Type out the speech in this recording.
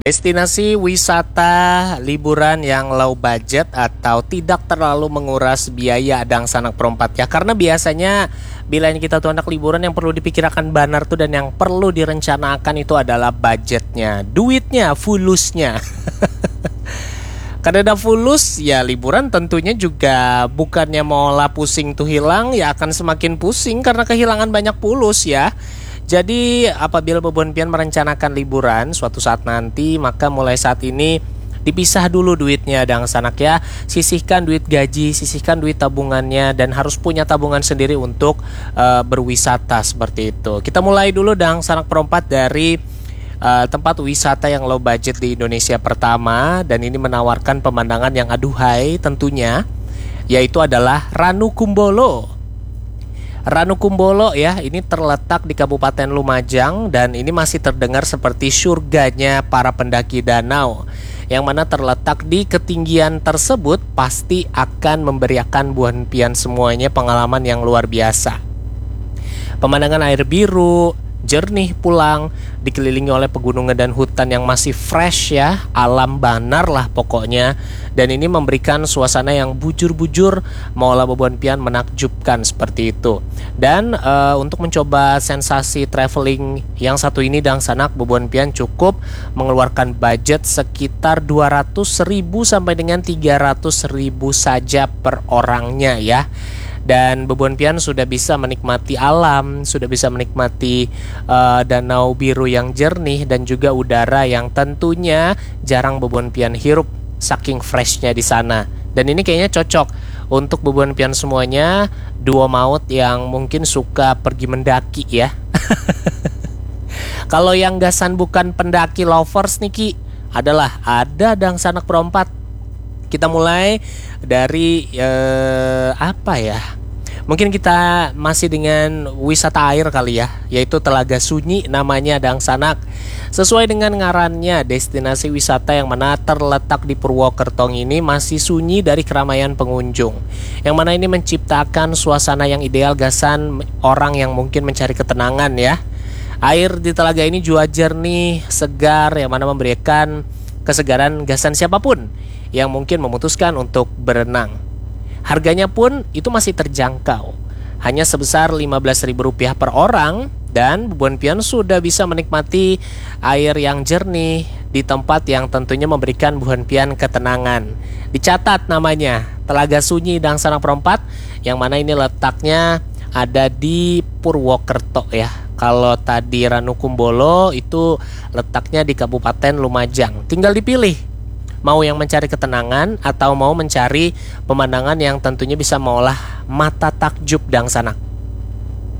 Destinasi wisata liburan yang low budget atau tidak terlalu menguras biaya Dang Sanak Perompat ya. Karena biasanya bila kita tuh anak liburan yang perlu dipikirkan banar tuh dan yang perlu direncanakan itu adalah budgetnya, duitnya, fulusnya. Karena ada fulus ya liburan tentunya juga bukannya mau lah pusing tuh hilang ya akan semakin pusing karena kehilangan banyak fulus ya. Jadi apabila Bebon Pian merencanakan liburan suatu saat nanti, maka mulai saat ini dipisah dulu duitnya Dang Sanak ya. Sisihkan duit gaji, sisihkan duit tabungannya, dan harus punya tabungan sendiri untuk berwisata seperti itu. Kita mulai dulu Dang Sanak Perompat dari tempat wisata yang low budget di Indonesia pertama, dan ini menawarkan pemandangan yang aduhai tentunya, yaitu adalah Ranukumbolo. Ranukumbolo ya, ini terletak di Kabupaten Lumajang dan ini masih terdengar seperti surganya para pendaki danau. Yang mana terletak di ketinggian tersebut pasti akan memberikan Bebon Pian semuanya pengalaman yang luar biasa. Pemandangan air biru, jernih pulang, dikelilingi oleh pegunungan dan hutan yang masih fresh ya, alam banar lah pokoknya. Dan ini memberikan suasana yang bujur-bujur, maulah Bebon Pian menakjubkan seperti itu. Dan untuk mencoba sensasi traveling yang satu ini Dang Sanak, Bebon Pian cukup mengeluarkan budget sekitar 200.000 sampai dengan 300.000 saja per orangnya ya. Dan Bebon Pian sudah bisa menikmati alam, sudah bisa menikmati danau biru yang jernih dan juga udara yang tentunya jarang Bebon Pian hirup saking freshnya di sana. Dan ini kayaknya cocok untuk Bebon Pian semuanya, duo maut yang mungkin suka pergi mendaki ya. Kalau yang gasan bukan pendaki lovers nih Ki, ada Dang Sanak Perompat. Kita mulai dari apa ya? Mungkin kita masih dengan wisata air kali ya, yaitu Telaga Sunyi namanya Dang Sanak. Sesuai dengan ngarannya, destinasi wisata yang mana terletak di Purwokerto ini masih sunyi dari keramaian pengunjung. Yang mana ini menciptakan suasana yang ideal gasan orang yang mungkin mencari ketenangan ya. Air di telaga ini juga jernih, segar, yang mana memberikan kesegaran gasan siapapun yang mungkin memutuskan untuk berenang. Harganya pun itu masih terjangkau, hanya sebesar Rp15.000 per orang, dan Bebon Pian sudah bisa menikmati air yang jernih di tempat yang tentunya memberikan Bebon Pian ketenangan. Dicatat namanya, Telaga Sunyi Dang Sanak Perompat, yang mana ini letaknya ada di Purwokerto ya. Kalau tadi Ranukumbolo itu letaknya di Kabupaten Lumajang. Tinggal dipilih, mau yang mencari ketenangan atau mau mencari pemandangan yang tentunya bisa mengolah mata takjub Dang Sanak.